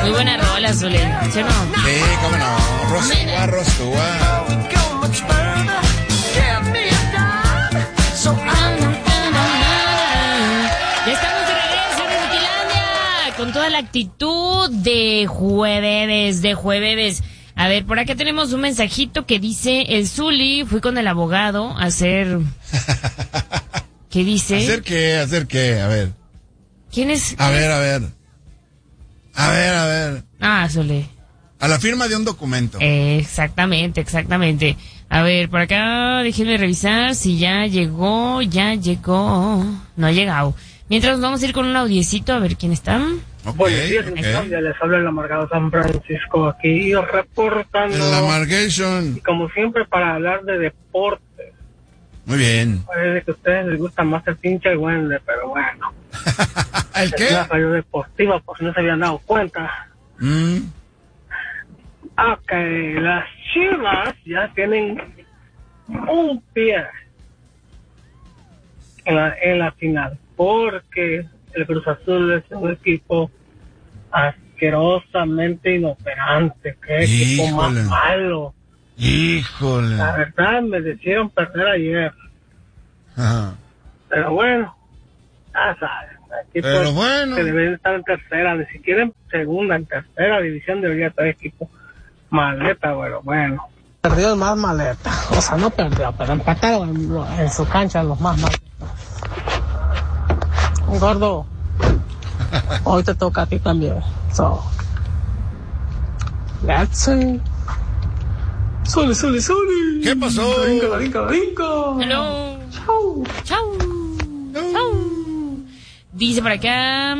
Muy buena rola, Zule, ¿sí o no? Sí, cómo no. Rostúa, Rostúa. Ya estamos de regreso en Inutilandia con toda la actitud de jueves. A ver, por acá tenemos un mensajito que dice: el Zuli, fui con el abogado a hacer... ¿Qué dice? ¿Hacer qué? A ver. ¿Quién es? A ver. Ah, Zuli. A la firma de un documento. Exactamente. A ver, por acá déjenme revisar si ya llegó. No ha llegado. Mientras nos vamos a ir con un audiecito a ver quién está. Buenos días, ya les habla el amargado San Francisco aquí reportando. El Amargation. Y como siempre para hablar de deportes. Muy bien. Parece que a ustedes les gusta más el pinche Wendler, pero bueno. ¿El qué? Es una radio deportiva, por si no se habían dado cuenta. Ok, las Chivas ya tienen un pie en la final, porque el Cruz Azul es un equipo asquerosamente inoperante. Qué equipo más malo. Híjole. La verdad me decidieron perder ayer. Ajá. Pero bueno, ya sabes. Pero bueno. Que deben estar en tercera, ni siquiera en segunda, en tercera división debería estar equipo maleta, bueno. Perdió el más maleta. O sea, no perdió, pero empataron en su cancha los más maletas. Gordo, hoy te toca a ti también. So, let's see. Soli. ¿Qué pasó? Rinca. Hello. Chau. Dice por acá,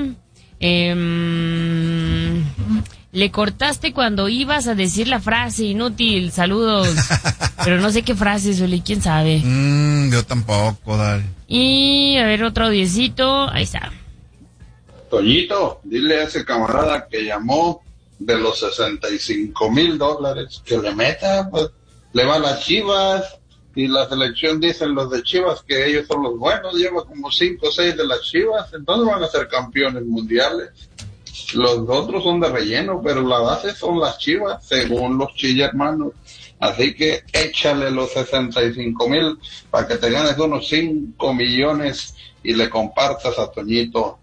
le cortaste cuando ibas a decir la frase, inútil, saludos. Pero no sé qué frase, Zuli, quién sabe. Yo tampoco, dale. Y a ver, otro audiecito, ahí está. Toñito, dile a ese camarada que llamó de los $65,000 que le meta, pues, le va a las Chivas. Y la selección dicen los de Chivas que ellos son los buenos, lleva como 5 o 6 de las Chivas, entonces van a ser campeones mundiales. Los otros son de relleno, pero la base son las Chivas, según los Chilla hermanos. Así que échale los 65,000 para que te ganes unos 5 millones y le compartas a Toñito.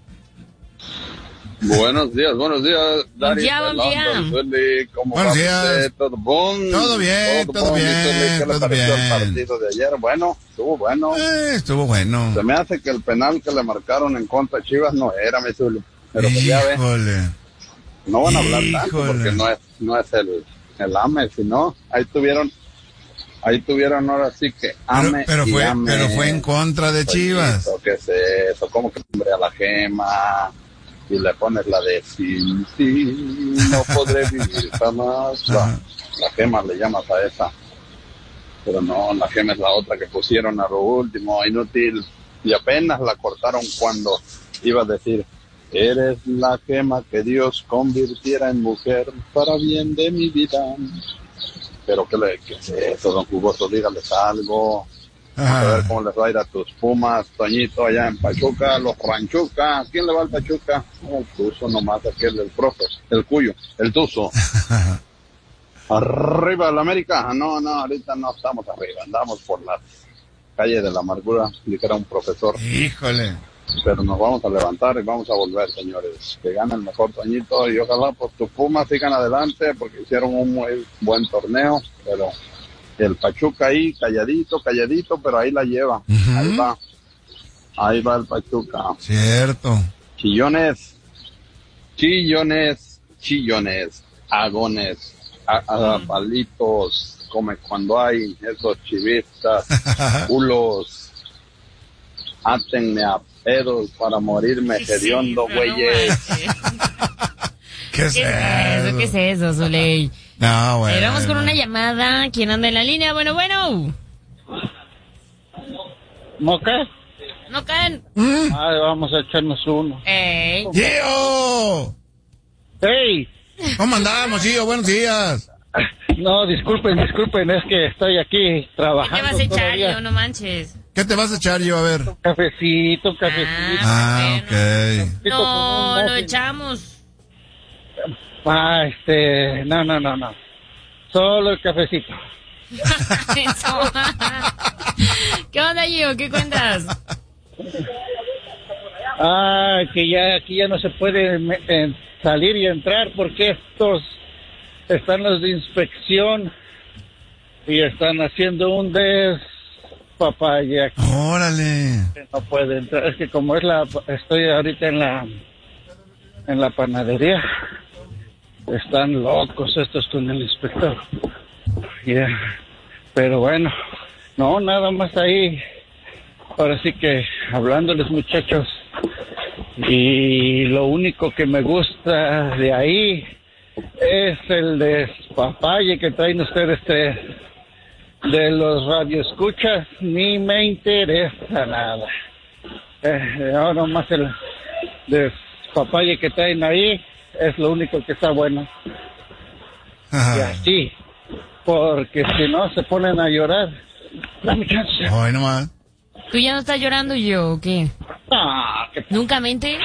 Buenos días, Dari. Buenos días. ¿Cómo buenos va días. usted? ¿Todo bien? Todo bien. ¿Qué le pareció el partido de ayer? Bueno, estuvo bueno. Estuvo bueno. Se me hace que el penal que le marcaron en contra de Chivas no era, mi Zuli. Pero pues ya ves, no van a hablar tanto porque no es el AME, sino ahí tuvieron ahora sí que AME pero fue en contra de Chivas. ¿Qué es eso? ¿Cómo que nombre a la Gema? Y le pones la de sin ti no podré vivir jamás. La Gema le llamas a esa. Pero no, la Gema es la otra que pusieron a lo último, inútil. Y apenas la cortaron cuando iba a decir: eres la Gema que Dios convirtiera en mujer para bien de mi vida. Pero ¿qué es eso, don Jugoso? Dígales algo. A ver cómo les va a ir a tus Pumas, Toñito, allá en Pachuca, los Ranchuca. ¿Quién le va al Pachuca? El Tuzo nomás, aquel, el profe, el Cuyo, el Tuzo. Arriba el América. No, ahorita no estamos arriba, andamos por las calles de la amargura, dijera un profesor. Híjole. Pero nos vamos a levantar y vamos a volver, señores. Que gane el mejor, Toñito, y ojalá pues tus Pumas sigan adelante porque hicieron un muy buen torneo, pero el Pachuca ahí calladito, pero ahí la lleva. Ahí va el Pachuca. Cierto. Chillones, agones, palitos, come cuando hay esos chivistas, culos, átenme a pedos para morirme hediondo, güeyes. ¿Qué es eso, Zuley? No, bueno. Vamos con una llamada. ¿Quién anda en la línea? Bueno. ¿No qué? No caen. Ay, vamos a echarnos uno. ¡Gio! ¡Hey! ¿Cómo andamos, Gio? Buenos días. No, disculpen, es que estoy aquí trabajando. ¿Qué te vas a echar, todavía. Gio? No manches. ¿Qué te vas a echar, Gio? A ver. Cafecito. Ok. No, lo echamos. No. Solo el cafecito. Eso. ¿Qué onda, Gio? ¿Qué cuentas? Que ya aquí ya no se puede salir y entrar porque estos están los de inspección y están haciendo un despapalle aquí. Órale. No puede entrar, es que como estoy ahorita en la panadería, están locos estos con el inspector. Yeah. Pero bueno, no, nada más ahí. Ahora sí que hablándoles, muchachos, y lo único que me gusta de ahí es el despapalle que traen ustedes de los radioescuchas. Ni me interesa nada. Ahora más el despapalle que traen ahí es lo único que está bueno. Ajá. Y así, porque si no se ponen a llorar. Dame chance. Ay, nomás. ¿Tú ya no estás llorando, yo o qué? ¿Nunca mente?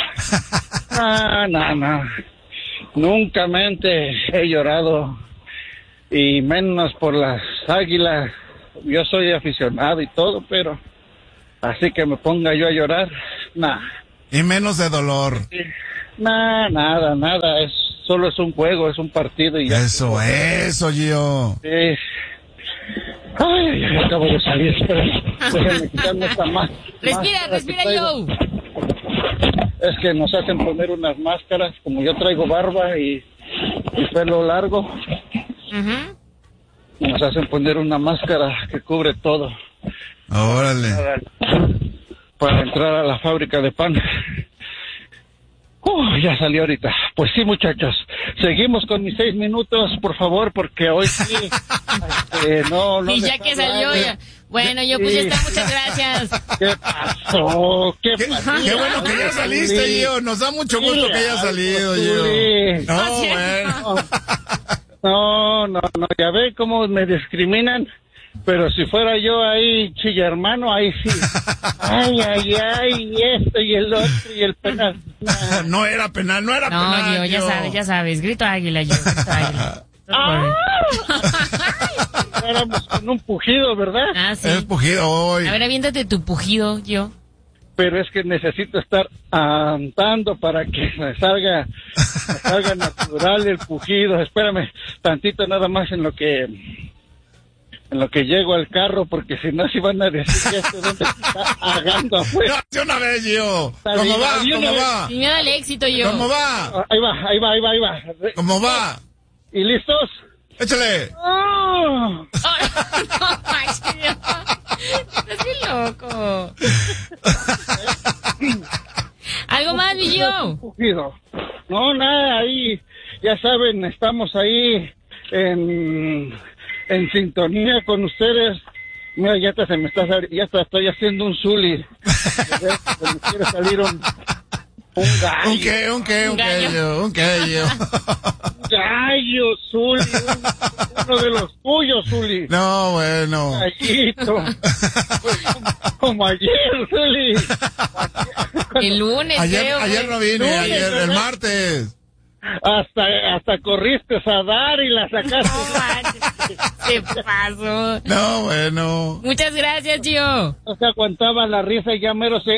No. Nunca he llorado. Y menos por las Águilas. Yo soy aficionado y todo, pero así que me ponga yo a llorar, nada. Y menos de dolor. Nada. Solo es un juego, es un partido y ya. Eso, Gio. Sí. Ay, acabo de salir. Déjenme quitarme esta máscara. Respira, Joe. Es que nos hacen poner unas máscaras, como yo traigo barba y pelo largo. Uh-huh. Nos hacen poner una máscara que cubre todo. Órale. Para entrar a la fábrica de pan. Ya salió ahorita. Pues sí, muchachos. Seguimos con mis 6 minutos, por favor, porque hoy sí. No. Y ya que salió, ya. Bueno, yo pues ya está, muchas gracias. ¿Qué pasó? Qué bueno que ya saliste, Gio. Nos da mucho gusto que hayas salido, Gio. No, ya ve cómo me discriminan. Pero si fuera yo ahí, chilla hermano, ahí sí. Ay, y esto y el otro y el penal. No era penal. No, Gio, ya sabes. Grito águila, Gio. Éramos con un pujido, ¿verdad? Ah, sí. Es pujido hoy. A ver, aviéntate tu pujido, Gio. Pero es que necesito estar andando para que me salga natural el pujido. Espérame tantito nada más en lo que llego al carro, porque si no, si van a decir que esto donde está agando afuera. No, de una vez, Gio. ¿Cómo va? Y me da el éxito, Gio. ¿Cómo va? Ahí va. ¿Cómo va? ¿Y listos? Échale. ¡Oh! No, Max, estás bien loco. ¿Algo más, Gio? No, nada, ahí, ya saben, estamos ahí en sintonía con ustedes. Mira, ya estoy haciendo un zuli. Me quiere salir un gallo. Un gallo. Un gallo, Zuli. Uno de los tuyos, Zuli. No, bueno. Gallito. Como ayer, Zuli. El lunes, ayer no vine, Lunes, ayer, el martes. Hasta corriste a dar y la sacaste. ¿Qué pasó? No, bueno. Muchas gracias, Gio. No se aguantaba la risa y ya mero se...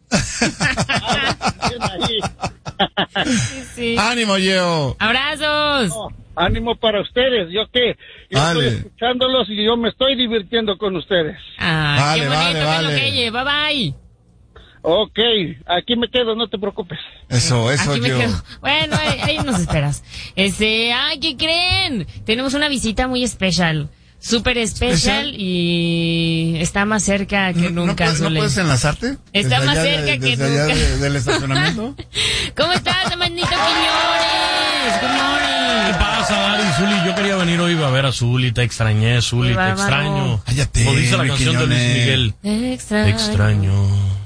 Sí. Ánimo, Gio. Abrazos. No, ánimo para ustedes. Yo estoy escuchándolos y yo me estoy divirtiendo con ustedes. Qué bonito, vale. Bye bye. Ok, aquí me quedo, no te preocupes. Eso, aquí me Gio. quedo. Bueno, ahí nos esperas. ¿Qué creen? Tenemos una visita muy especial. Súper especial y está más cerca que nunca. ¿No puedes enlazarte? Está más cerca que nunca. Allá del estacionamiento. ¿Cómo estás, hermanito Quiñones? Good morning. ¿Qué pasa, Dari? Zuli, yo quería venir hoy a ver a Zuli, te extrañé, Zuli, te extraño. Cállate, como dice la canción de Luis Miguel. Te extraño.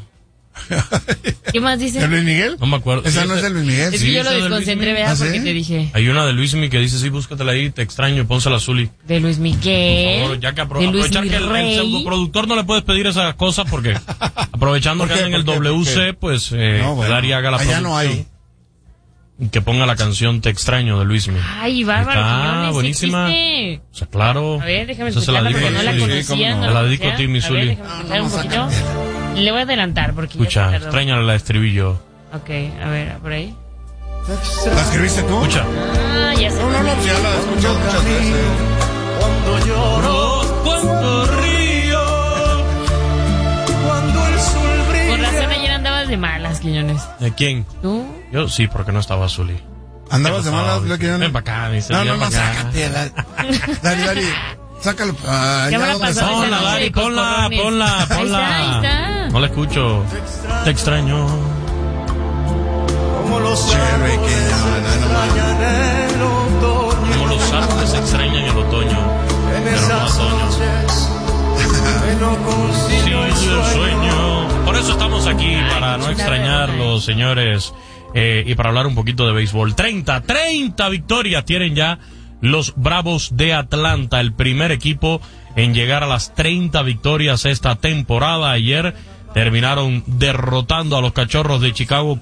¿Qué más dice? ¿De Luis Miguel? No me acuerdo. ¿Esa no es de Luis Miguel? Es que yo lo desconcentré, ¿verdad? Porque te dije. Hay una de Luis Miguel que dice, sí, búscatela ahí, te extraño, pónsela a Zuli. De Luis Miguel. Por favor, ya que aprovechar que el pseudoproductor no le puedes pedir esas cosas porque aprovechando que anda en el WC, pues Dari haga la allá producción. No hay. que ponga la canción Te extraño de Luismi. Ay, bárbaro. Está buenísima. Existe. O sea, claro. A ver, déjame Esa se la escucharla dedico porque no a la Zuli. conocía. Se la dedico a ti, mi Zuli. Déjame escuchar un poquito. Le voy a adelantar porque Escucha, ya se tardó. extraña la estribillo. Ok, a ver, por ahí. ¿La escribiste tú? Escucha. Ah, ya sé. No, ya la he escuchado muchas veces. Cuando lloro, Cuando río. cuando el sol brilla. Con razón ayer andabas de malas, Quiñones. ¿De quién? ¿Tú? Yo sí, porque no estaba Zuli. ¿Andabas de malas, Luis Quiñones? Ven para acá, dice. No, ven pa' acá. sácate. Dari, sácalo. Ya me la pasó. Ponla, Esa Dari, noche, ponla. Ahí está. No la escucho. Te extraño. Como los Chévere, árboles que extrañan el otoño. Como los árboles extrañan el otoño. En Pero no esas otoño. noches que no Sí, concilio el el sueño. sueño. Por eso estamos aquí, para no extrañarlos, señores, y para hablar un poquito de béisbol. 30 victorias tienen ya los Bravos de Atlanta, el primer equipo en llegar a las 30 victorias esta temporada. Ayer terminaron derrotando a los Cachorros de Chicago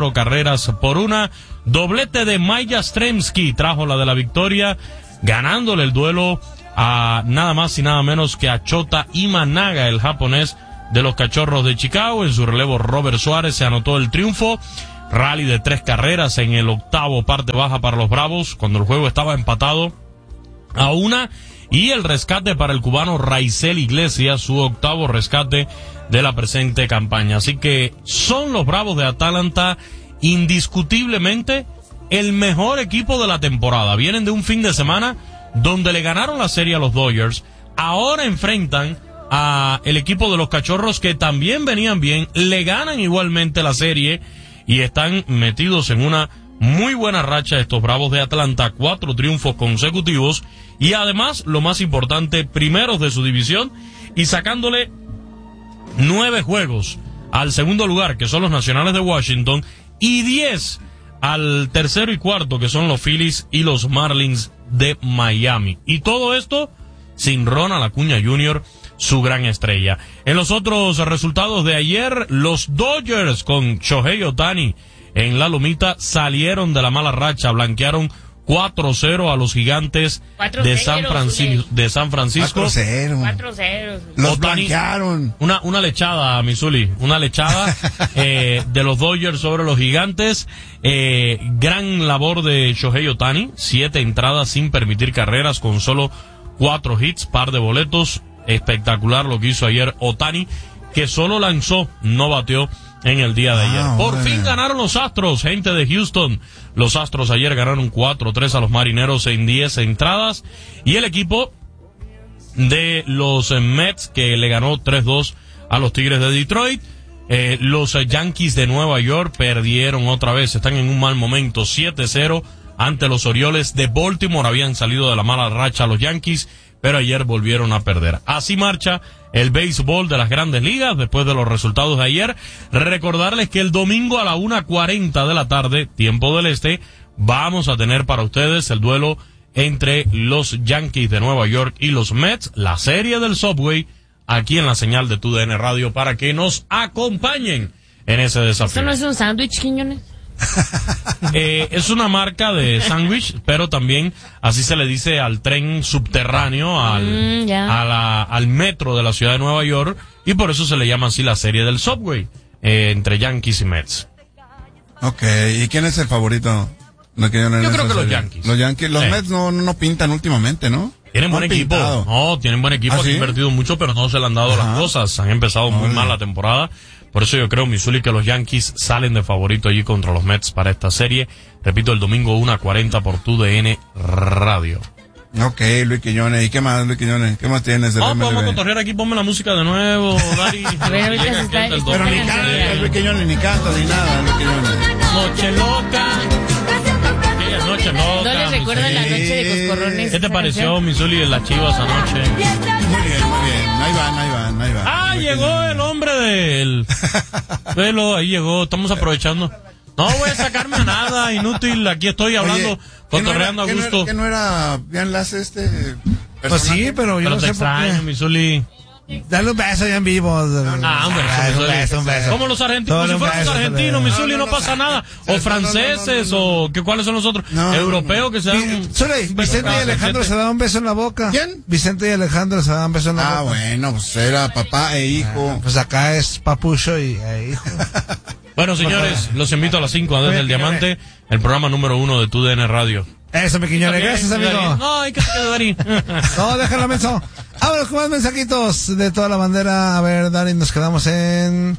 4-1. Doblete de Mike Yastrzemski trajo la de la victoria, ganándole el duelo a nada más y nada menos que a Shota Imanaga, el japonés de los Cachorros de Chicago. En su relevo, Robert Suárez se anotó el triunfo. Rally de 3 carreras en el octavo, parte baja para los Bravos, cuando el juego estaba empatado a 1. Y el rescate para el cubano Raisel Iglesias, su octavo rescate de la presente campaña. Así que son los Bravos de Atlanta indiscutiblemente el mejor equipo de la temporada. Vienen de un fin de semana donde le ganaron la serie a los Dodgers. Ahora enfrentan a el equipo de los Cachorros, que también venían bien, le ganan igualmente la serie y están metidos en una muy buena racha estos Bravos de Atlanta, 4 triunfos consecutivos y además, lo más importante, primeros de su división y sacándole 9 juegos al segundo lugar, que son los Nacionales de Washington, y 10 al tercero y cuarto, que son los Phillies y los Marlins de Miami. Y todo esto sin Ronald Acuña Jr., su gran estrella. En los otros resultados de ayer, los Dodgers con Shohei Ohtani en la lomita salieron de la mala racha, blanquearon 4-0 a los Gigantes de San Francisco. 4-0. Los Ohtani, blanquearon. Una lechada, Missouri, una lechada de los Dodgers sobre los Gigantes. Gran labor de Shohei Ohtani, 7 entradas sin permitir carreras, con solo 4 hits, par de boletos. Espectacular lo que hizo ayer Ohtani, que solo lanzó, no bateó en el día de ayer. Por fin ganaron los Astros, gente de Houston. Los Astros ayer ganaron 4-3 a los Marineros en 10 entradas. Y el equipo de los Mets, que le ganó 3-2 a los Tigres de Detroit. Los Yankees de Nueva York perdieron otra vez, están en un mal momento, 7-0 ante los Orioles de Baltimore. Habían salido de la mala racha los Yankees, pero ayer volvieron a perder. Así marcha el béisbol de las Grandes Ligas después de los resultados de ayer. Recordarles que el domingo a la 1:40 de la tarde, tiempo del este, vamos a tener para ustedes el duelo entre los Yankees de Nueva York y los Mets, la serie del Subway, aquí en la señal de TUDN Radio, para que nos acompañen en ese desafío. ¿Esto no es un sándwich, Quiñones? Es una marca de sándwich, pero también así se le dice al tren subterráneo, al metro de la ciudad de Nueva York, y por eso se le llama así la serie del Subway, entre Yankees y Mets. Ok, ¿y quién es el favorito? Yo creo que los Yankees. Los Yankees, los Mets no pintan últimamente, ¿no? Tienen buen equipo. No, tienen buen equipo, han invertido mucho, pero no se le han dado las cosas. Han empezado muy mal la temporada. Por eso yo creo, Missouri, que los Yankees salen de favorito allí contra los Mets para esta serie. Repito, el domingo 1:40 por TUDN Radio. Ok, Luis Quiñones. ¿Y qué más, Luis Quiñones? ¿Qué más tienes? Vamos a cotorrear aquí, ponme la música de nuevo, Dari. A ver, ahorita se está... Pero ni canta, Luis Quiñones, ni canta, ni nada, Luis Quiñones. Noche loca. Noche loca. ¿No les recuerdan la noche de Coscorrones? ¿Qué te pareció, Missouri, de las Chivas anoche? Muy bien. Ahí van. Ah, llegó el hombre del... Velo, ahí llegó, estamos aprovechando. No voy a sacarme a nada, inútil, aquí estoy hablando, cotorreando a gusto. ¿Que no era bien enlace Pues sí, pero yo no sé por qué. Missouri. Dale un beso ya en vivo. Un beso. Como los argentinos, como si fueran los argentinos, Misuli, no pasa nada. O franceses, o ¿cuáles son los otros? Europeos que sean. Vicente y Alejandro se daban un beso en la boca. ¿Quién? Vicente y Alejandro se daban un beso en la boca. Bueno, pues era papá e hijo. Pues acá es papucho y hijo. Bueno, señores, los invito a las 5 a Desde el Diamante, el programa número 1 de TUDN Radio. Eso, mi Quiñones, gracias, amigo. No, hay que quedar Dari. No, déjalo, menso. Vámonos con más mensajitos de toda la bandera. A ver, Dari, nos quedamos en...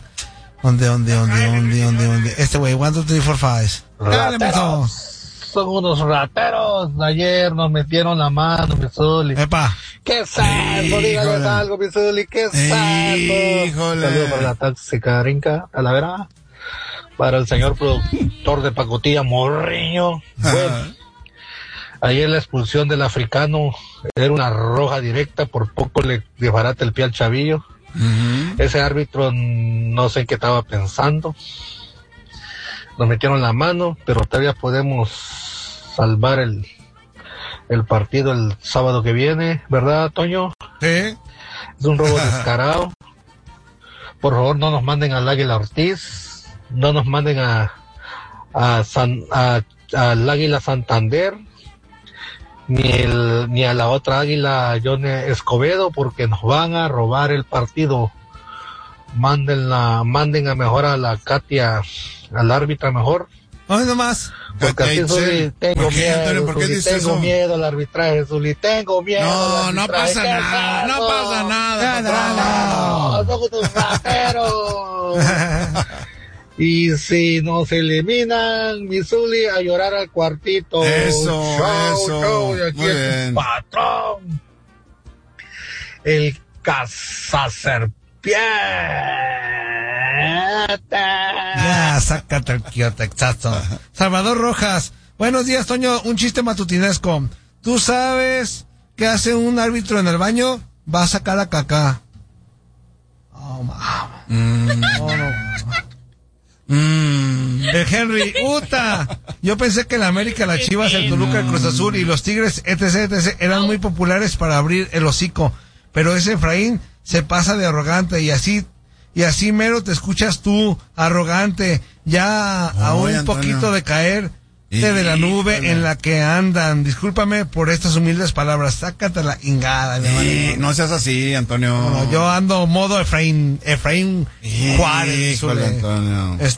¿Dónde? Este güey, 1, 2, 3, 4, 5. Dale, menso. Son unos rateros. Ayer nos metieron la mano, Misuli. Epa. ¡Qué salvo! Dígales algo, Misuli. ¡Qué salvo! Híjole. Saludos para la táxica Rinca, a la vera. Para el señor productor de pacotilla, Morriño. Bueno, ayer la expulsión del africano era una roja directa, por poco le desbarata el pie al chavillo. Ese árbitro no sé qué estaba pensando. Nos metieron la mano, pero todavía podemos salvar el partido el sábado que viene, ¿verdad, Toño? Sí. Es un robo descarado. Por favor, no nos manden al Águila Ortiz, no nos manden al Águila Santander, ni a la otra Águila John Escobedo, porque nos van a robar el partido. Manden a mejor a la Katia, al árbitra mejor. ¿Dónde nomás? Porque así Zuli, tengo miedo, Antonio, ¿por qué Zuli, dices tengo eso? miedo al arbitraje, Zuli, tengo miedo. No pasa nada, no pasa nada. No, son unos rateros. Y si nos eliminan, mi Zuli, a llorar al cuartito. Eso. Y aquí Muy es bien. un patrón. El cazaserpiente. Ya, sácate el quiotaxazo. Salvador Rojas. Buenos días, Toño. Un chiste matutinesco. ¿Tú sabes qué hace un árbitro en el baño? Va a sacar a Kaká. Oh, no. El Henry, yo pensé que la América, la Chivas, el Toluca, el Cruz Azul y los Tigres, etc. eran muy populares para abrir el hocico, pero ese Efraín se pasa de arrogante y así mero te escuchas tú, arrogante, ya a un Antonio. poquito de caer de la nube en la que andan. Discúlpame por estas humildes palabras, sácate la ingada. No seas así, Antonio. No, yo ando modo Efraín Juárez. Híjole, Antonio.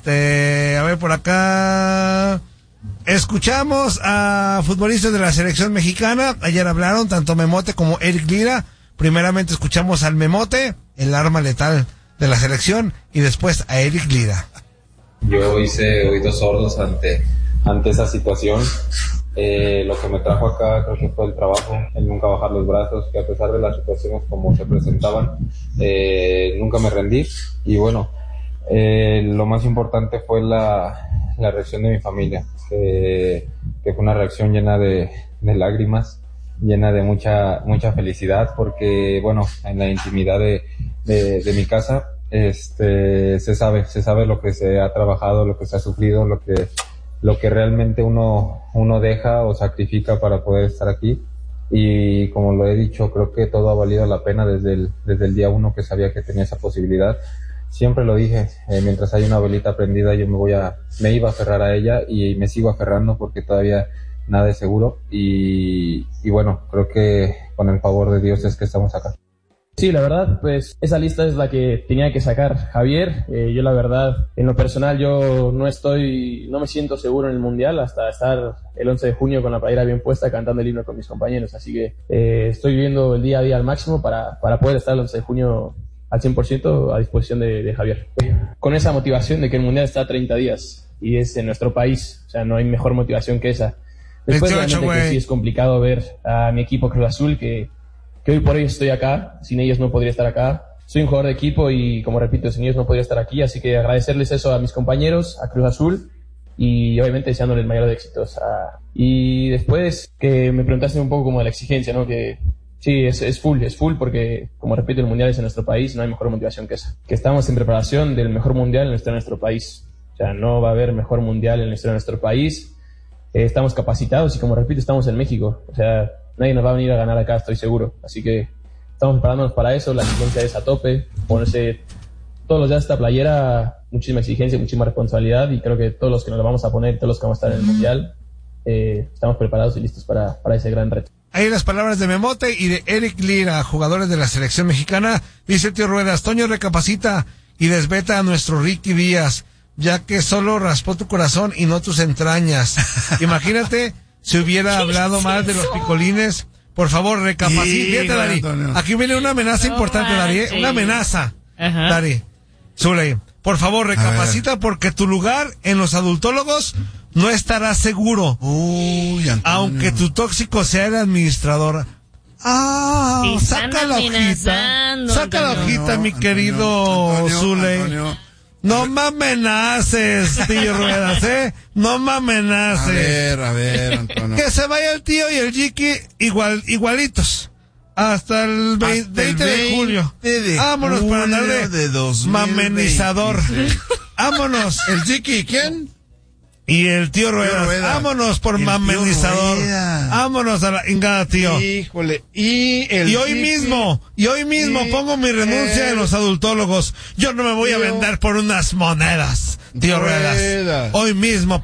A ver, por acá escuchamos a futbolistas de la selección mexicana. Ayer hablaron tanto Memote como Eric Lira. Primeramente escuchamos al Memote, el arma letal de la selección, y después a Eric Lira. Yo hice oídos sordos ante esa situación. Lo que me trajo acá creo que fue el trabajo, el nunca bajar los brazos, que a pesar de las situaciones como se presentaban, nunca me rendí. Y bueno, lo más importante fue la reacción de mi familia, que fue una reacción llena de lágrimas, llena de mucha felicidad, porque bueno, en la intimidad de mi casa, se sabe lo que se ha trabajado, lo que se ha sufrido, lo que realmente uno deja o sacrifica para poder estar aquí. Y como lo he dicho, creo que todo ha valido la pena desde el día 1 que sabía que tenía esa posibilidad. Siempre lo dije, mientras hay una velita prendida yo me iba a aferrar a ella, y me sigo aferrando porque todavía nada es seguro, y bueno, creo que con el favor de Dios es que estamos acá. Sí, la verdad, pues esa lista es la que tenía que sacar Javier. Yo la verdad, en lo personal, yo no me siento seguro en el Mundial hasta estar el 11 de junio con la playera bien puesta cantando el himno con mis compañeros. Así que estoy viviendo el día a día al máximo para poder estar el 11 de junio al 100% a disposición de Javier. Con esa motivación de que el Mundial está a 30 días y es en nuestro país, o sea, no hay mejor motivación que esa. Después, realmente, que sí es complicado ver a mi equipo Cruz Azul, que hoy por hoy estoy acá, sin ellos no podría estar acá. Soy un jugador de equipo y, como repito, sin ellos no podría estar aquí, así que agradecerles eso a mis compañeros, a Cruz Azul, y obviamente deseándoles el mayor de éxitos. Y después, que me preguntaste un poco como de la exigencia, ¿no? Que sí, es full, porque, como repito, el Mundial es en nuestro país, no hay mejor motivación que esa. Que estamos en preparación del mejor Mundial en nuestro país. O sea, no va a haber mejor Mundial en nuestro país. Estamos capacitados y, como repito, estamos en México. O sea, nadie nos va a venir a ganar acá, estoy seguro. Así que estamos preparándonos para eso, la exigencia es a tope, ponerse todos los días esta playera, muchísima exigencia, muchísima responsabilidad, y creo que todos los que nos la vamos a poner, todos los que vamos a estar en el Mundial, estamos preparados y listos para ese gran reto. Ahí las palabras de Memote y de Eric Lira, jugadores de la selección mexicana. Dice el tío Ruedas, Toño recapacita y desveta a nuestro Ricky Díaz, ya que solo raspó tu corazón y no tus entrañas. Imagínate si hubiera hablado más de los picolines. Por favor, recapacita. Fíjate, Dari, Antonio. aquí viene una amenaza importante, Dari, una amenaza. Ajá. Dari, Zuley, por favor, recapacita porque tu lugar en los adultólogos no estará seguro. Uy, Antonio. Aunque tu tóxico sea el administrador. Ah, Te están saca la hojita. amenazando, Saca la Antonio. hojita, mi querido Zuley. Antonio. No me amenaces, tío Ruedas, No me amenaces. A ver, Antonio. Que se vaya el tío y el Jiki igualitos. Hasta el 20 de julio. Vámonos para andar de 2026. mamenizador. Vámonos. ¿El Jiki quién? Y el tío Ruedas. Vámonos por El tío mamenizador. Rueda. Vámonos a la ingada, tío. Híjole. Y hoy mismo pongo mi renuncia en los adultólogos. Yo no me voy a vender por unas monedas, tío Ruedas. Hoy mismo